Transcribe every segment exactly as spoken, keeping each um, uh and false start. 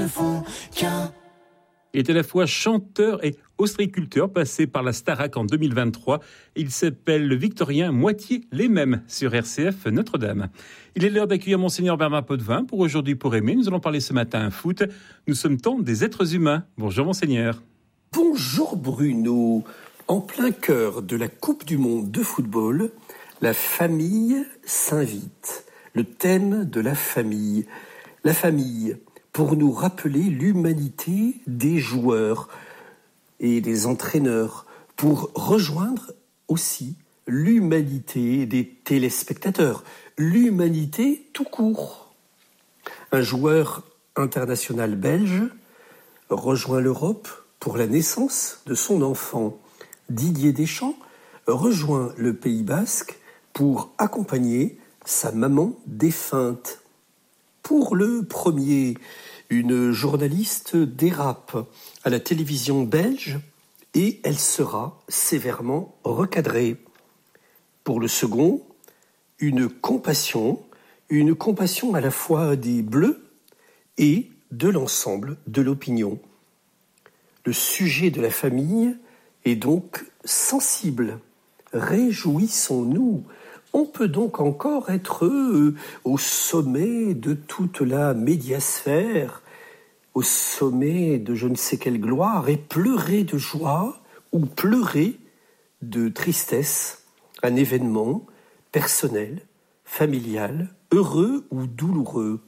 Il est à la fois chanteur et ostréiculteur, passé par la Starac en deux mille vingt-trois. Il s'appelle le Victorien Moitié les Mêmes sur R C F Notre-Dame. Il est l'heure d'accueillir Monseigneur Bernard Potvin pour Aujourd'hui pour aimer. Nous allons parler ce matin foot. Nous sommes tant des êtres humains. Bonjour Monseigneur. Bonjour Bruno. En plein cœur de la Coupe du Monde de football, la famille s'invite. Le thème de la famille. La famille, pour nous rappeler l'humanité des joueurs et des entraîneurs, pour rejoindre aussi l'humanité des téléspectateurs, l'humanité tout court. Un joueur international belge rejoint l'Europe pour la naissance de son enfant. Didier Deschamps rejoint le Pays Basque pour accompagner sa maman défunte. Pour le premier, une journaliste dérape à la télévision belge et elle sera sévèrement recadrée. Pour le second, une compassion, une compassion à la fois des Bleus et de l'ensemble de l'opinion. Le sujet de la famille est donc sensible. Réjouissons-nous. On peut donc encore être euh, au sommet de toute la médiasphère, au sommet de je ne sais quelle gloire, et pleurer de joie ou pleurer de tristesse, un événement personnel, familial, heureux ou douloureux.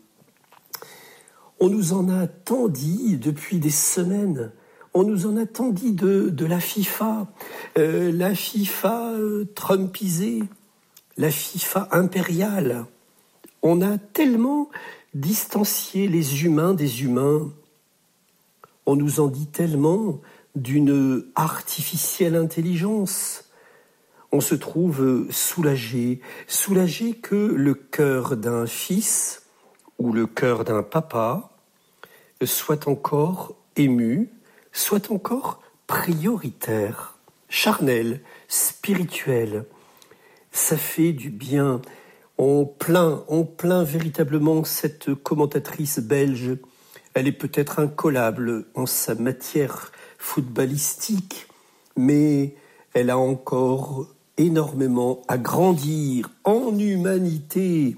On nous en a tant dit depuis des semaines. On nous en a tant dit de, de la FIFA, euh, la FIFA euh, trumpisée, la FIFA impériale. On a tellement distancié les humains des humains. On nous en dit tellement d'une artificielle intelligence. On se trouve soulagé, soulagé que le cœur d'un fils ou le cœur d'un papa soit encore ému, soit encore prioritaire, charnel, spirituel. Ça fait du bien. On plaint, on plaint véritablement cette commentatrice belge. Elle est peut-être incollable en sa matière footballistique, mais elle a encore énormément à grandir en humanité.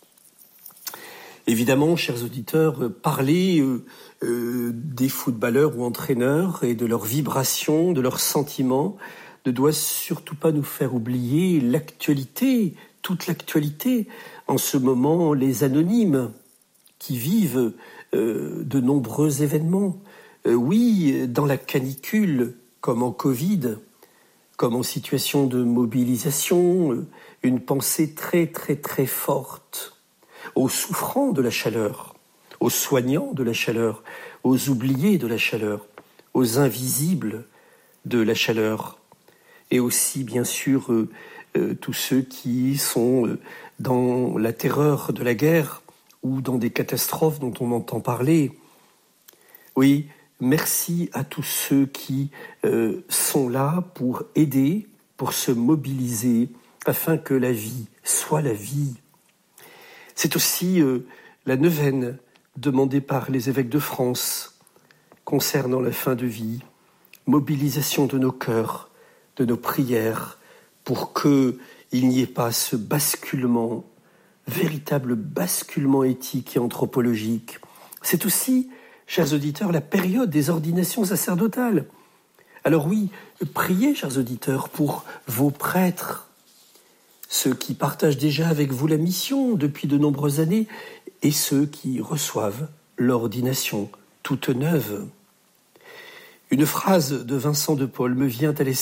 Évidemment, chers auditeurs, parler euh, euh, des footballeurs ou entraîneurs et de leurs vibrations, de leurs sentiments, ne doit surtout pas nous faire oublier l'actualité, toute l'actualité. En ce moment, les anonymes qui vivent euh, de nombreux événements. Euh, oui, dans la canicule, comme en Covid, comme en situation de mobilisation, euh, une pensée très très très forte aux souffrants de la chaleur, aux soignants de la chaleur, aux oubliés de la chaleur, aux invisibles de la chaleur. Et aussi, bien sûr, euh, euh, tous ceux qui sont euh, dans la terreur de la guerre ou dans des catastrophes dont on entend parler. Oui, merci à tous ceux qui euh, sont là pour aider, pour se mobiliser, afin que la vie soit la vie. C'est aussi euh, la neuvaine demandée par les évêques de France concernant la fin de vie, mobilisation de nos cœurs, de nos prières, pour qu'il n'y ait pas ce basculement, véritable basculement éthique et anthropologique. C'est aussi, chers auditeurs, la période des ordinations sacerdotales. Alors oui, priez, chers auditeurs, pour vos prêtres, ceux qui partagent déjà avec vous la mission depuis de nombreuses années, et ceux qui reçoivent l'ordination toute neuve. Une phrase de Vincent de Paul me vient à l'esprit.